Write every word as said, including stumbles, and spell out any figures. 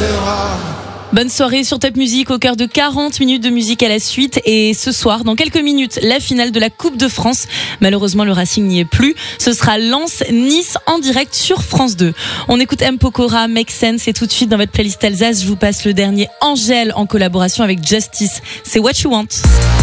restera. Bonne soirée sur Top Music au cœur de quarante minutes de musique à la suite. Et ce soir, dans quelques minutes, la finale de la Coupe de France. Malheureusement, le Racing n'y est plus. Ce sera Lens-Nice en direct sur France deux. On écoute M. Pokora, Make Sense, et tout de suite dans votre playlist Alsace, je vous passe le dernier Angèle en collaboration avec Justice. C'est What You Want.